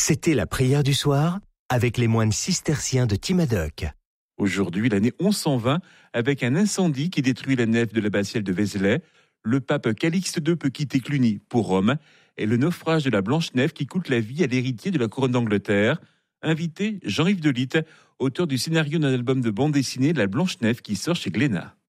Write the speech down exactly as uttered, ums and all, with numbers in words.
C'était la prière du soir avec les moines cisterciens de Timadoc. Aujourd'hui, l'année onze cent vingt, avec un incendie qui détruit la nef de l'abbatiale de Vézelay, le pape Calixte deux peut quitter Cluny pour Rome, et le naufrage de la Blanche-Nef qui coûte la vie à l'héritier de la couronne d'Angleterre. Invité, Jean-Yves Delitte, auteur du scénario d'un album de bande dessinée La Blanche-Nef qui sort chez Glénat.